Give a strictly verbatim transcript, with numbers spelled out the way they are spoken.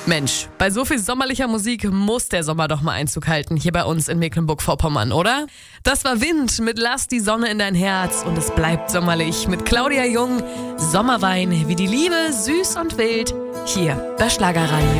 Mensch, bei so viel sommerlicher Musik muss der Sommer doch mal Einzug halten, hier bei uns in Mecklenburg-Vorpommern, oder? Das war Wind mit Lass die Sonne in dein Herz und es bleibt sommerlich mit Claudia Jung. Sommerwein wie die Liebe, süß und wild, hier bei Schlagerradio.